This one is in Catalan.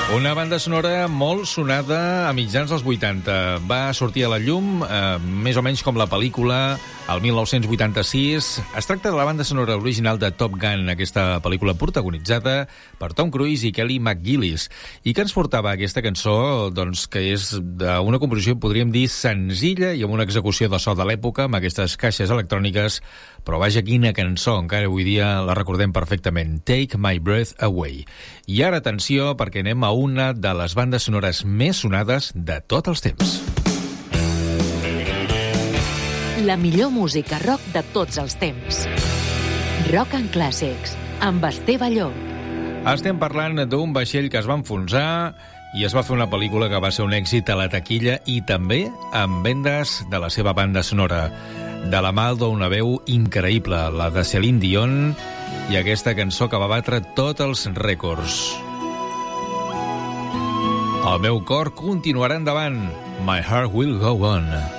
Una banda sonora molt sonada a mitjans dels 80. Va sortir a la llum, més o menys com la pel·lícula, el 1986. Es tracta de la banda sonora original de Top Gun, aquesta pel·lícula protagonitzada per Tom Cruise i Kelly McGillis, i que ens portava aquesta cançó, doncs, que és d'una composició, podríem dir, senzilla i amb una execució de so de l'època, amb aquestes caixes electròniques, però vaja, quina cançó, encara avui dia la recordem perfectament. Take My Breath Away. I ara, atenció, perquè anem a una de les bandes sonores més sonades de tots els temps. La millor música rock de tots els temps. Rock and Classics, amb Esteve Llop. Estem parlant d'un vaixell que es va enfonsar i es va fer una pel·lícula que va ser un èxit a la taquilla i també amb vendes de la seva banda sonora. De la mà d'una veu increïble, la de Celine Dion, i aquesta cançó que va batre tots els rècords. El meu cor continuarà endavant. My heart will go on.